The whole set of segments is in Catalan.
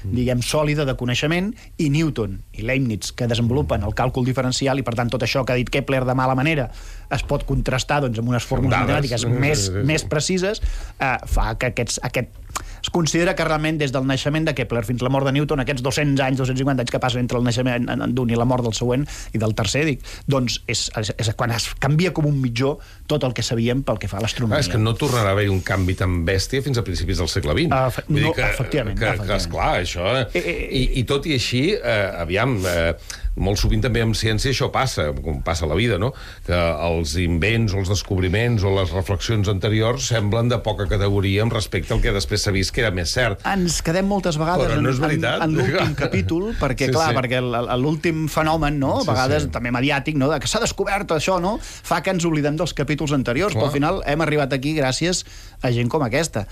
diguem, sòlida de coneixement, i Newton i Leibniz, que desenvolupen el càlcul diferencial, i per tant tot això que ha dit Kepler de mala manera es pot contrastar doncs, amb unes fórmules matemàtiques més precises, fa que es considera que realment des del naixement de Kepler fins a la mort de Newton, aquests 200 anys, 250 anys que passen entre el naixement d'un i la mort del següent i del tercer, doncs és quan es canvia com un mitjó tot el que sabíem pel que fa a l'astronomia. És que no tornarà a haver un canvi tan bèstia fins a principis del segle XX. Efectivament. Que esclar, això... I tot i així, aviam... Molt sovint també amb ciència això passa, com passa a la vida, no? Que els invents o els descobriments o les reflexions anteriors semblen de poca categoria amb respecte al que després s'ha vist que era més cert. Ens quedem moltes vegades en l'últim capítol, perquè, clar, perquè l'últim fenomen, no? A vegades també mediàtic, no? Que s'ha descobert això, no? Fa que ens oblidem dels capítols anteriors, però al final hem arribat aquí gràcies a gent com aquesta.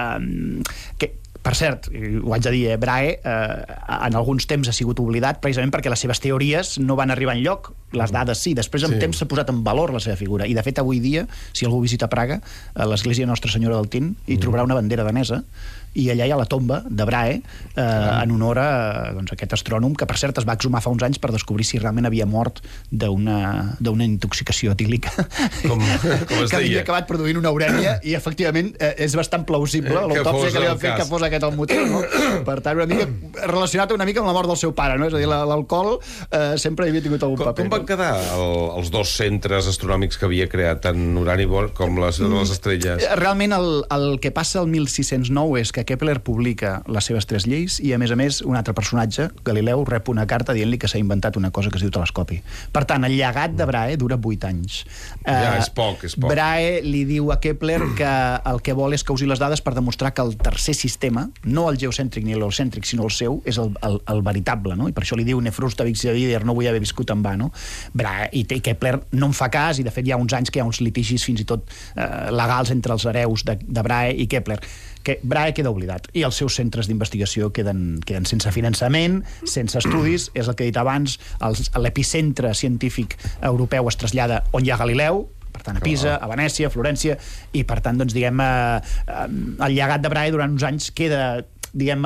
Per cert, ho haig de dir, Brahe en alguns temps ha sigut oblidat precisament perquè les seves teories no van arribar enlloc, les dades sí, després amb temps s'ha posat en valor la seva figura, i de fet avui dia, si algú visita Praga, a l'església Nostra Senyora del Tin, hi trobarà una bandera danesa, i allà hi ha la tomba de Brahe en honor a aquest astrònom que per cert es va exhumar fa uns anys per descobrir si realment havia mort d'una intoxicació etílica que havia acabat produint una urèmia, i efectivament és bastant plausible l'autòpsia que li van fer que fos aquest el motiu, no? Per tant, una mica relacionat una mica amb la mort del seu pare, no? És a dir, l'alcohol sempre havia tingut algun paper. Com van quedar els dos centres astronòmics que havia creat tant Uraniborg com les estrelles? Realment el que passa el 1609 és que Kepler publica les seves 3 lleis i, a més, un altre personatge, Galileu, rep una carta dient-li que s'ha inventat una cosa que es diu telescopi. Per tant, el llegat de Brahe dura 8 anys. Ja, és poc. Brahe li diu a Kepler que el que vol és que usi les dades per demostrar que el tercer sistema, no el geocèntric ni l'helocèntric, sinó el seu, és el veritable, no? I per això li diu Nefrusta Vixavider, no vull haver viscut en va, no? Brahe, i Kepler no en fa cas, i de fet hi ha uns anys que hi ha uns litigis fins i tot legals entre els hereus de Brahe i Kepler, que Brahe queda oblidat, i els seus centres d'investigació queden sense finançament, sense estudis. És el que he dit abans, l'epicentre científic europeu es trasllada on hi ha Galileu, per tant a Pisa, a Venècia, a Florència, i per tant, doncs, diguem, el llegat de Brahe durant uns anys queda, diguem,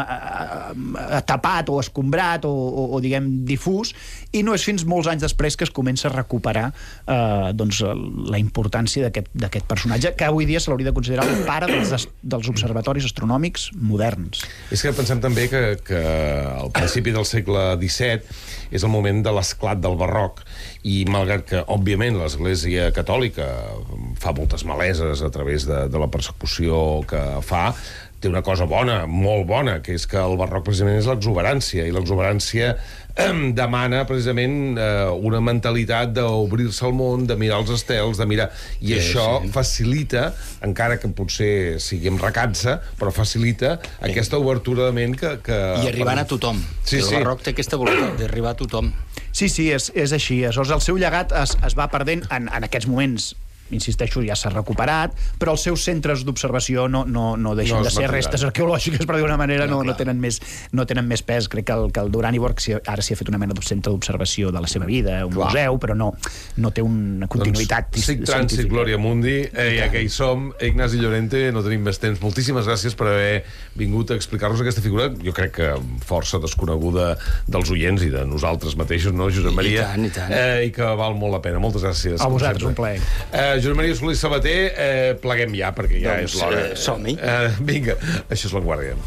tapat o escombrat o diguem, difús, i no és fins molts anys després que es comença a recuperar doncs, la importància d'aquest personatge, que avui dia se l'hauria de considerar el pare dels observatoris astronòmics moderns. És que pensem també que al principi del segle XVII és el moment de l'esclat del barroc, i malgrat que, òbviament, l'Església Catòlica fa moltes maleses a través de la persecució que fa, té una cosa bona, molt bona, que és que el barroc precisament és l'exuberància, i l'exuberància demana precisament una mentalitat d'obrir-se al món, de mirar els estels, de mirar... I això facilita, encara que potser sigui amb recança, però facilita aquesta obertura de ment que... I arribant a tothom. El barroc té aquesta voluntat d'arribar a tothom. Sí, és així. Aleshores, el seu llegat es va perdent en aquests moments. Insisteixo, ja s'ha recuperat, però els seus centres d'observació no deixen de ser restes arqueològiques, per dir d'una manera, no tenen més pes. Crec que el d'Uraniborg ara s'hi ha fet una mena de centre d'observació de la seva vida, un museu, però no té una continuïtat científica. Trànsit, Glòria Mundi, ja que hi som, Ignasi Llorente, no tenim més temps. Moltíssimes gràcies per haver vingut a explicar-nos aquesta figura, jo crec que força desconeguda dels oients i de nosaltres mateixos, no, Josep Maria? I tant. I que val molt la pena. Moltes gràcies. A vosaltres, un plaer. Josep Maria Solís Sabater, pleguem ja, perquè ja és l'hora. Som-hi. Vinga, això és La Guàrdia.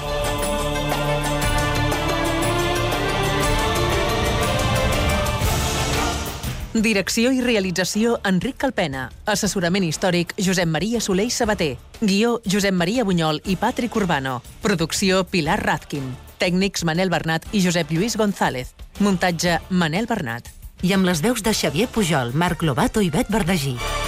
Direcció i realització Enric Calpena. Assessorament històric Josep Maria Soler i Sabater. Guió Josep Maria Bunyol i Patrick Urbano. Producció Pilar Radkin. Tècnics Manel Bernat i Josep Lluís González. Muntatge Manel Bernat. I amb les veus de Xavier Pujol, Marc Lobato i Bet Verdagí.